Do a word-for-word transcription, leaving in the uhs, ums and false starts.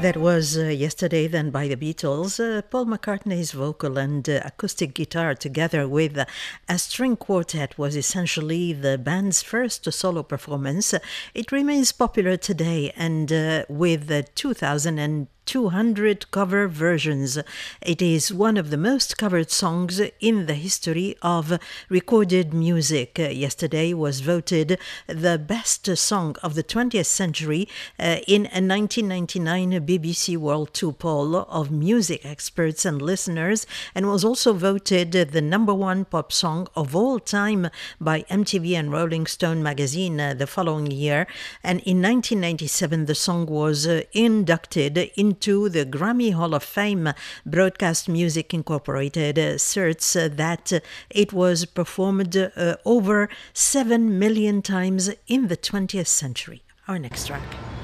That was uh, yesterday then by the Beatles. Uh, Paul McCartney's vocal and uh, acoustic guitar together with uh, a string quartet was essentially the band's first solo performance. It remains popular today and uh, with uh, two thousand two hundred cover versions. It is one of the most covered songs in the history of recorded music. Uh, yesterday was voted the best song of the twentieth century uh, in a nineteen ninety-nine B B C World two poll of music experts and listeners, and was also voted the number one pop song of all time by M T V and Rolling Stone magazine uh, the following year. And in nineteen ninety-seven, the song was uh, inducted into to the Grammy Hall of Fame. Broadcast Music Incorporated asserts uh, that uh, it was performed uh, over seven million times in the twentieth century. Our next track.